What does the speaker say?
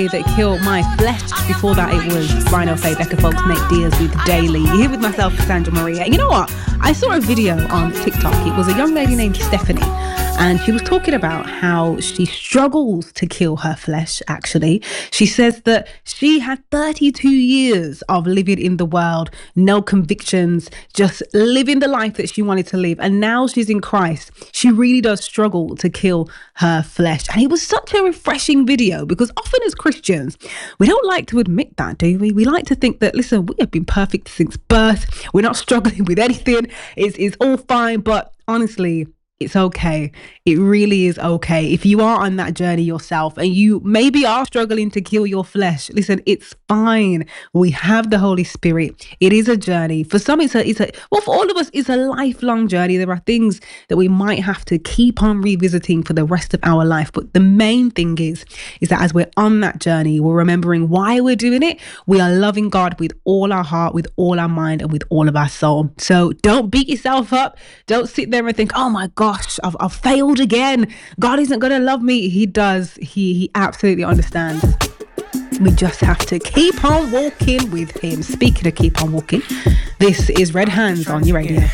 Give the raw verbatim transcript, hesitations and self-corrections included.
that killed my flesh. Before that, it was Rhino Faye, Becca Folks, Nate Diaz with Daily. You're here with myself, Sandra Maria. You know what? I saw a video on TikTok. It was a young lady named Stephanie, and she was talking about how she struggles to kill her flesh, actually. She says that she had thirty-two years of living in the world, no convictions, just living the life that she wanted to live. And now she's in Christ. She really does struggle to kill her flesh. And it was such a refreshing video, because often as Christians, we don't like to admit that, do we? We like to think that, listen, we have been perfect since birth. We're not struggling with anything. It's, it's all fine. But honestly, it's okay. It really is okay. If you are on that journey yourself and you maybe are struggling to kill your flesh, listen, it's fine. We have the Holy Spirit. It is a journey. For some, it's a, it's a, well, for all of us, it's a lifelong journey. There are things that we might have to keep on revisiting for the rest of our life. But the main thing is, is that as we're on that journey, we're remembering why we're doing it. We are loving God with all our heart, with all our mind, and with all of our soul. So don't beat yourself up. Don't sit there and think, oh my God, Gosh, I've, I've failed again. God isn't going to love me. He does. He, he absolutely understands. We just have to keep on walking with him. Speaking of keep on walking, this is Red Hands on your radio.